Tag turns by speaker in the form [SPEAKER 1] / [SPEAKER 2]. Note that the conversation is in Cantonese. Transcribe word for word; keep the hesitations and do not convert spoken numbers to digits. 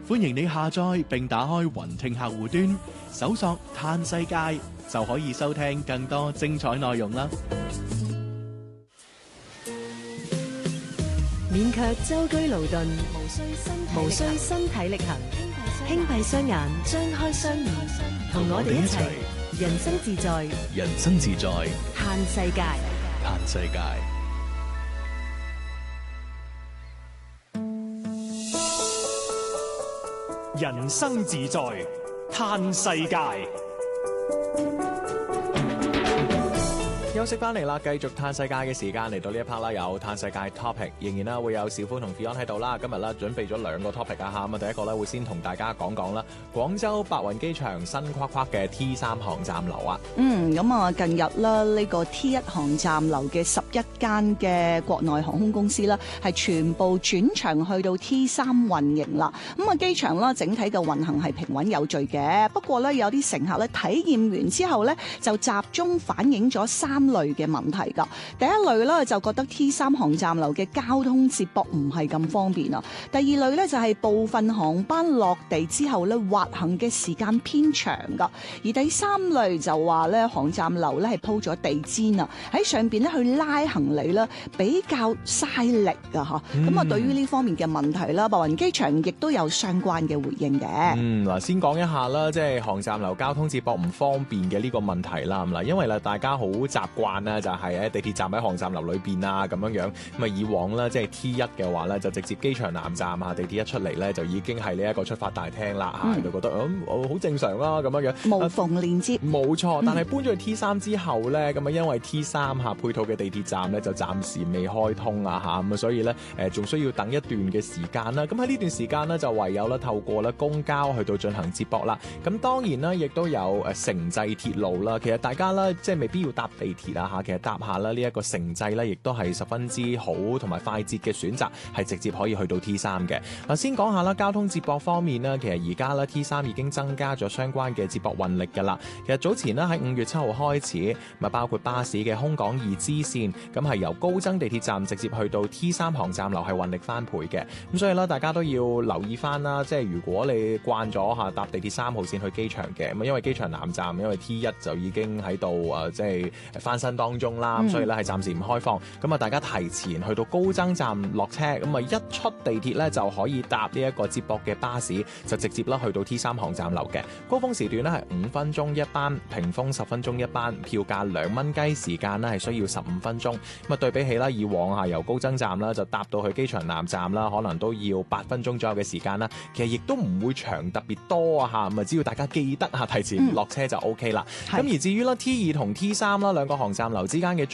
[SPEAKER 1] 歡迎你下載並打開雲聽客戶端，搜索嘆世界就可以收聽更多精彩內容啦。
[SPEAKER 2] 免卻舟車勞頓，無需身體力行，輕閉雙眼，張開雙耳，同我哋一齊人生自在，
[SPEAKER 1] 人生自在，
[SPEAKER 2] 嘆世界，
[SPEAKER 1] 嘆世界。
[SPEAKER 3] 人生自在，嘆世界。
[SPEAKER 4] 休息翻嚟啦，繼續嘆世界嘅時間嚟到呢一 part 啦，有嘆世界 topic， 仍然啦會有小歡同 Fion 喺度啦。今日啦準備咗兩個 topic 啊嚇，咁啊第一個咧會先同大家講講啦，廣州白雲機場新框框嘅 T 三航站樓啊。
[SPEAKER 5] 嗯，咁啊近日啦呢個 T 一航站樓嘅十一間嘅國內航空公司啦，係全部轉場去到 T 三運營啦。咁啊機場啦整體嘅運行係平穩有序嘅，不過咧有啲乘客咧體驗完之後咧就集中反映咗三類嘅問題噶。第一類咧就覺得 T 三航站樓嘅交通接駁唔係咁方便啊。第二類咧就係部分航班落地之後咧滑行嘅時間偏長噶。而第三類就話咧航站樓咧係鋪咗地氈啊，喺上邊咧去拉行李咧比較嘥力噶吓。咁啊、嗯、對於呢方面嘅問題啦，白雲機場亦都有相關嘅回應嘅。
[SPEAKER 4] 嗯，嗱先講一下啦，即係航站樓交通接駁唔方便嘅呢個問題啦。嗱，因為啦大家好習慣啦，就係喺地鐵站喺航站樓裏邊啊咁樣樣。咁啊以往啦，即係 T 一嘅話咧，就直接機場南站啊，地鐵一出嚟咧就已經係呢一個出發大廳啦嚇，就、嗯、覺得咁好、嗯、正常啦咁樣樣。
[SPEAKER 5] 無縫連接。冇、
[SPEAKER 4] 啊、錯，但係搬咗去 T 三之後咧，咁啊因為 T 三嚇配套嘅地鐵站咧就暫時未開通啊嚇，咁啊所以咧誒仲需要等一段嘅時間啦。咁喺呢段時間咧就唯有咧透過咧公交去到進行接駁啦。咁當然啦，亦都有誒城際鐵路啦。其實大家咧即係未必要搭地鐵啊嚇，其實搭下啦呢一個城際咧，亦都係十分之好同埋快捷嘅選擇，係直接可以去到 T 三嘅。嗱，先講下啦，交通接駁方面呢，其實而家咧 T 三已經增加咗相關嘅接駁運力㗎啦。其實早前呢，喺五月七號開始，咪包括巴士嘅空港二支線，咁係由高增地鐵站直接去到 T 三航站樓係運力翻倍嘅。咁所以咧，大家都要留意翻啦，即係如果你慣咗嚇搭地鐵三號線去機場嘅，咁因為機場南站因為 T 一就已經喺度啊，即係翻新當中啦，咁、嗯、所以咧係暫時唔開放。咁啊，大家提前去到高增站落車，咁啊一出地鐵咧就可以搭呢一個接駁嘅巴士，就直接啦去到 T 三航站樓嘅。高峰時段咧係五分鐘一班，平峰十分鐘一班，票價兩蚊雞，時間咧係需要十五分鐘。咁啊對比起啦，以往啊由高增站啦就搭到去機場南站啦，可能都要八分鐘左右嘅時間啦。其實亦都唔會長特別多啊嚇，咁啊只要大家記得嚇提前落車就 O K 啦。咁、嗯、而至於啦 T 二同 T 三啦兩個航站樓之間嘅